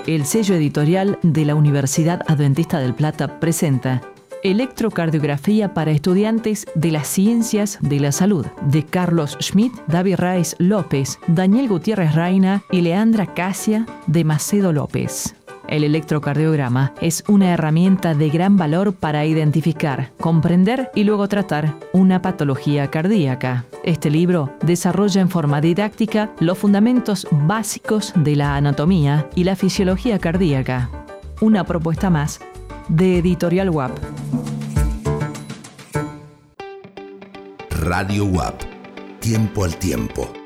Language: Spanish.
El sello editorial de la Universidad Adventista del Plata presenta Electrocardiografía para estudiantes de las ciencias de la salud, de Carlos Schmidt, David Reis López, Daniel Gutiérrez Reina y Leandra Casia de Macedo López. El electrocardiograma es una herramienta de gran valor para identificar, comprender y luego tratar una patología cardíaca. Este libro desarrolla en forma didáctica los fundamentos básicos de la anatomía y la fisiología cardíaca. Una propuesta más de Editorial UAP. Radio UAP. Tiempo al tiempo.